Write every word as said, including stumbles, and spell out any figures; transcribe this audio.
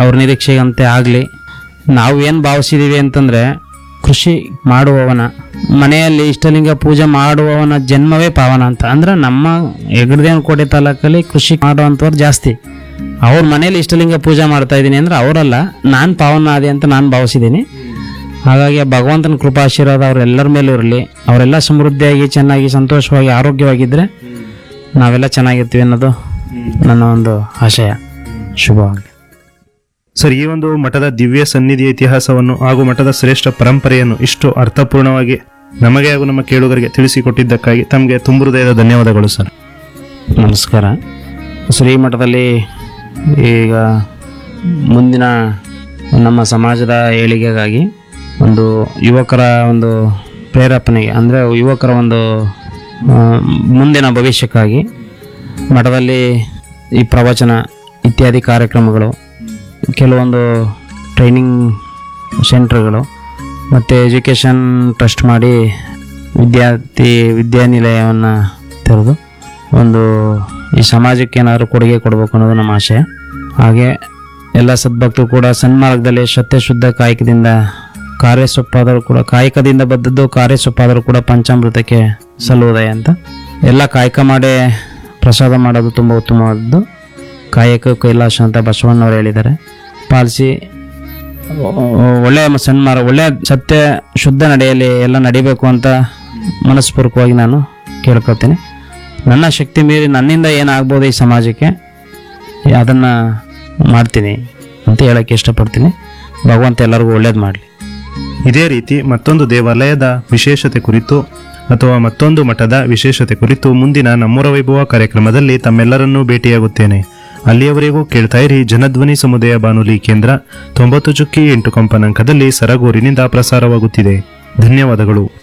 ಅವ್ರ ನಿರೀಕ್ಷೆಗಂತೆ ಆಗಲಿ. ನಾವು ಏನು ಭಾವಿಸಿದ್ದೀವಿ ಅಂತಂದರೆ, ಕೃಷಿ ಮಾಡುವವನ ಮನೆಯಲ್ಲಿ ಇಷ್ಟಲಿಂಗ ಪೂಜೆ ಮಾಡುವವನ ಜನ್ಮವೇ ಪಾವನ ಅಂತ. ಅಂದ್ರೆ ನಮ್ಮ ಹೆಗ್ಗಡದೇವನಕೋಟೆ ತಾಲೂಕಲ್ಲಿ ಕೃಷಿ ಮಾಡುವಂಥವ್ರು ಜಾಸ್ತಿ. ಅವ್ರ ಮನೇಲಿ ಇಷ್ಟಲಿಂಗ ಪೂಜೆ ಮಾಡ್ತಾ ಇದ್ದೀನಿ ಅಂದರೆ ಅವರಲ್ಲ, ನಾನು ಪಾವನ ಆದೆ ಅಂತ ನಾನು ಭಾವಿಸಿದ್ದೀನಿ. ಹಾಗಾಗಿ ಭಗವಂತನ ಕೃಪಾಶೀರ್ವಾದ ಅವರೆಲ್ಲರ ಮೇಲೂ ಇರಲಿ. ಅವರೆಲ್ಲ ಸಮೃದ್ಧಿಯಾಗಿ, ಚೆನ್ನಾಗಿ, ಸಂತೋಷವಾಗಿ, ಆರೋಗ್ಯವಾಗಿದ್ದರೆ ನಾವೆಲ್ಲ ಚೆನ್ನಾಗಿರ್ತೀವಿ ಅನ್ನೋದು ನನ್ನ ಒಂದು ಆಶಯ. ಶುಭವಾಗಲಿ. ಸರ್, ಈ ಒಂದು ಮಠದ ದಿವ್ಯ ಸನ್ನಿಧಿಯ ಇತಿಹಾಸವನ್ನು ಹಾಗೂ ಮಠದ ಶ್ರೇಷ್ಠ ಪರಂಪರೆಯನ್ನು ಇಷ್ಟು ಅರ್ಥಪೂರ್ಣವಾಗಿ ನಮಗೆ ಹಾಗೂ ನಮ್ಮ ಕೇಳುಗರಿಗೆ ತಿಳಿಸಿಕೊಟ್ಟಿದ್ದಕ್ಕಾಗಿ ತಮಗೆ ತುಂಬ ಹೃದಯದ ಧನ್ಯವಾದಗಳು ಸರ್. ನಮಸ್ಕಾರ. ಶ್ರೀ ಮಠದಲ್ಲಿ ಈಗ ಮುಂದಿನ ನಮ್ಮ ಸಮಾಜದ ಏಳಿಗೆಗಾಗಿ ಒಂದು ಯುವಕರ ಒಂದು ಪ್ರೇರೇಪಣೆಗೆ, ಅಂದರೆ ಯುವಕರ ಒಂದು ಮುಂದಿನ ಭವಿಷ್ಯಕ್ಕಾಗಿ ಮಠದಲ್ಲಿ ಈ ಪ್ರವಚನ ಇತ್ಯಾದಿ ಕಾರ್ಯಕ್ರಮಗಳು, ಕೆಲವೊಂದು ಟ್ರೈನಿಂಗ್ ಸೆಂಟ್ರ್ಗಳು ಮತ್ತು ಎಜುಕೇಷನ್ ಟ್ರಸ್ಟ್ ಮಾಡಿ ವಿದ್ಯಾರ್ಥಿ ವಿದ್ಯಾನಿಲಯವನ್ನು ತೆರೆದು ಒಂದು ಈ ಸಮಾಜಕ್ಕೆ ಏನಾದರೂ ಕೊಡುಗೆ ಕೊಡಬೇಕು ಅನ್ನೋದು ನಮ್ಮ ಆಶಯ. ಹಾಗೆ ಎಲ್ಲ ಸದ್ಭಕ್ತರು ಕೂಡ ಸನ್ಮಾರ್ಗದಲ್ಲಿ ಸತ್ಯ ಶುದ್ಧ ಕಾಯಕದಿಂದ ಕಾರ್ಯಸೊಪ್ಪಾದರೂ ಕೂಡ ಕಾಯಕದಿಂದ ಬದ್ದದ್ದು ಕಾರ್ಯಸೊಪ್ಪಾದರೂ ಕೂಡ ಪಂಚಾಮೃತಕ್ಕೆ ಸಲ್ಲುವುದೇ ಅಂತ ಎಲ್ಲ ಕಾಯಕ ಮಾಡೇ ಪ್ರಸಾದ ಮಾಡೋದು ತುಂಬ ಉತ್ತಮವಾದದ್ದು. ಕಾಯಕ ಕೈಲಾಸ ಅಂತ ಬಸವಣ್ಣವ್ರು ಹೇಳಿದ್ದಾರೆ. ಪಾಲಿಸಿ ಒಳ್ಳೆಯ ಸನ್ಮಾರ, ಒಳ್ಳೆಯ ಸತ್ಯ ಶುದ್ಧ ನಡೆಯಲ್ಲಿ ಎಲ್ಲ ನಡಿಬೇಕು ಅಂತ ಮನಸ್ಪೂರ್ವಕವಾಗಿ ನಾನು ಕೇಳ್ಕೊತೀನಿ. ನನ್ನ ಶಕ್ತಿ ಮೀರಿ ನನ್ನಿಂದ ಏನಾಗ್ಬೋದು ಈ ಸಮಾಜಕ್ಕೆ ಅದನ್ನು ಮಾಡ್ತೀನಿ ಅಂತ ಹೇಳೋಕ್ಕೆ ಇಷ್ಟಪಡ್ತೀನಿ. ಭಗವಂತ ಎಲ್ಲರಿಗೂ ಒಳ್ಳೇದು ಮಾಡಲಿ. ಇದೇ ರೀತಿ ಮತ್ತೊಂದು ದೇವಾಲಯದ ವಿಶೇಷತೆ ಕುರಿತು ಅಥವಾ ಮತ್ತೊಂದು ಮಠದ ವಿಶೇಷತೆ ಕುರಿತು ಮುಂದಿನ ನಮ್ಮೂರ ವೈಭವ ಕಾರ್ಯಕ್ರಮದಲ್ಲಿ ತಮ್ಮೆಲ್ಲರನ್ನೂ ಭೇಟಿಯಾಗುತ್ತೇನೆ. ಅಲ್ಲಿಯವರೆಗೂ ಕೇಳ್ತಾ ಇರಿ ಜನಧ್ವನಿ ಸಮುದಾಯ ಬಾನುಲಿ ಕೇಂದ್ರ ತೊಂಬತ್ತು ಚುಕ್ಕಿ ಎಂಟು ಕಂಪನಾಂಕದಲ್ಲಿ ಸರಗೂರಿನಿಂದ ಪ್ರಸಾರವಾಗುತ್ತಿದೆ. ಧನ್ಯವಾದಗಳು.